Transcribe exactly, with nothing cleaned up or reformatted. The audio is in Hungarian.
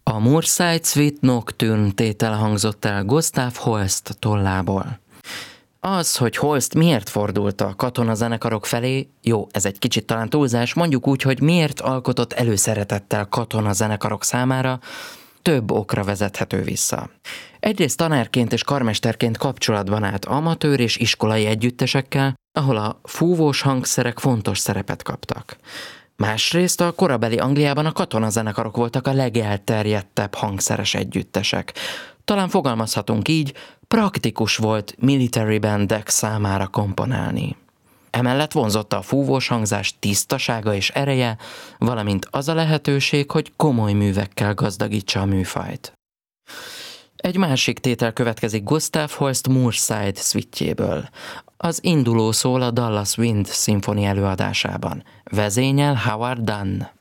A Moorside Suite Nocturne tétel hangzott el Gustav Holst tollából. Az, hogy Holst miért fordult a katonazenekarok felé, jó, ez egy kicsit talán túlzás, mondjuk úgy, hogy miért alkotott előszeretettel katonazenekarok számára, több okra vezethető vissza. Egyrészt tanárként és karmesterként kapcsolatban állt amatőr és iskolai együttesekkel, ahol a fúvós hangszerek fontos szerepet kaptak. Másrészt a korabeli Angliában a katonazenekarok voltak a legelterjedtebb hangszeres együttesek. Talán fogalmazhatunk így, praktikus volt military bandek számára komponálni. Emellett vonzotta a fúvós hangzás tisztasága és ereje, valamint az a lehetőség, hogy komoly művekkel gazdagítsa a műfajt. Egy másik tétel következik Gustav Holst Moorside Suite-jéből. Az induló szól a Dallas Wind szimfoni előadásában. Vezényel Howard Dunn.